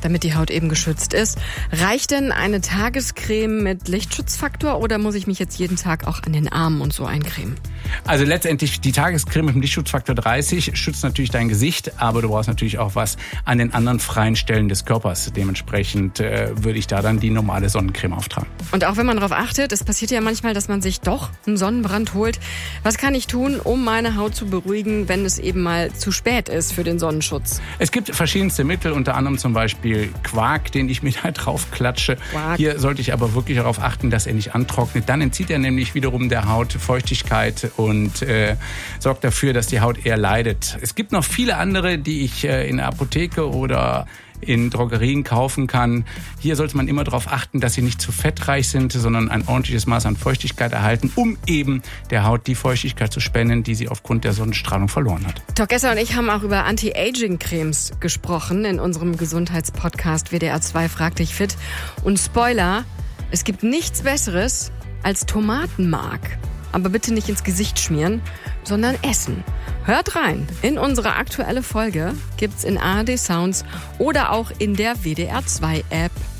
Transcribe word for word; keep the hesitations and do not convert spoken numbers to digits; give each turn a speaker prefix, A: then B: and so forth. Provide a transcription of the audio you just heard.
A: damit die Haut eben geschützt ist. Reicht denn eine Tagescreme mit Lichtschutzfaktor oder muss ich mich jetzt jeden Tag auch an den Armen und so eincremen?
B: Also letztendlich die Tagescreme mit dem Lichtschutzfaktor dreißig schützt natürlich dein Gesicht, aber du brauchst natürlich auch was an den anderen freien Stellen des Körpers. Dementsprechend äh, würde ich da dann die normale Sonnencreme auftragen.
A: Und auch wenn man darauf achtet, es passiert ja manchmal, dass man sich doch einen Sonnenbrand holt. Was kann ich tun, um meine Haut zu beruhigen, wenn es eben mal zu spät ist für den Sonnenschutz?
B: Es gibt verschiedenste Mittel, unter anderem zum Beispiel Quark, den ich mir da drauf klatsche.
A: Quark.
B: Hier sollte ich aber wirklich darauf achten, dass er nicht antrocknet. Dann entzieht er nämlich wiederum der Haut Feuchtigkeit und äh, sorgt dafür, dass die Haut eher leidet. Es gibt noch viele andere, die ich äh, in der Apotheke oder in Drogerien kaufen kann. Hier sollte man immer darauf achten, dass sie nicht zu fettreich sind, sondern ein ordentliches Maß an Feuchtigkeit erhalten, um eben der Haut die Feuchtigkeit zu spenden, die sie aufgrund der Sonnenstrahlung verloren hat.
A: Doc Esser und ich haben auch über Anti-Aging-Cremes gesprochen in unserem Gesundheitspodcast W D R zwei Frag dich fit. Und Spoiler, es gibt nichts Besseres als Tomatenmark. Aber bitte nicht ins Gesicht schmieren, sondern essen. Hört rein. In unsere aktuelle Folge gibt's in A R D Sounds oder auch in der W D R zwei App.